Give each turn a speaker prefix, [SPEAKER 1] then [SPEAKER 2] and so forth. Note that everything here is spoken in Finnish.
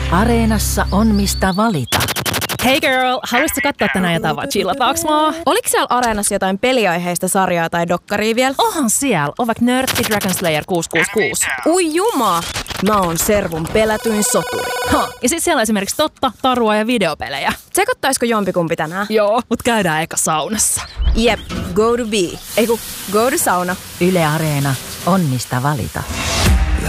[SPEAKER 1] Areenassa on mistä valita.
[SPEAKER 2] Hey girl, haluaisitko katsoa tänään jotain vaan chillataaks mua?
[SPEAKER 3] Oliko siellä Areenassa jotain peliaiheista sarjaa tai dokkaria vielä?
[SPEAKER 2] Onhan siellä, on vaikka Nörtti Dragon Slayer 666.
[SPEAKER 3] Ui juma! Mä oon Servun pelätyin soturi.
[SPEAKER 2] Ja sit siellä on esimerkiksi totta, tarua ja videopelejä.
[SPEAKER 3] Tsekottaisiko jompikumpi tänään?
[SPEAKER 2] Joo, mut käydään eka saunassa.
[SPEAKER 3] Jep, go to be. Go to sauna.
[SPEAKER 1] Yle Areena on mistä valita.